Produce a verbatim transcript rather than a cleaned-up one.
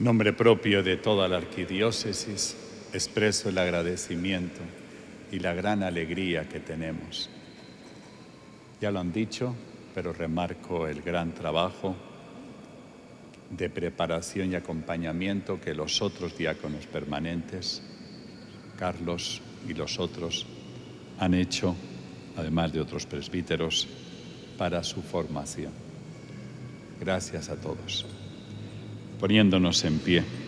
nombre propio de toda la arquidiócesis, expreso el agradecimiento y la gran alegría que tenemos. Ya lo han dicho, pero remarco el gran trabajo de preparación y acompañamiento que los otros diáconos permanentes, Carlos y los otros, han hecho, además de otros presbíteros, para su formación. Gracias a todos. Poniéndonos en pie.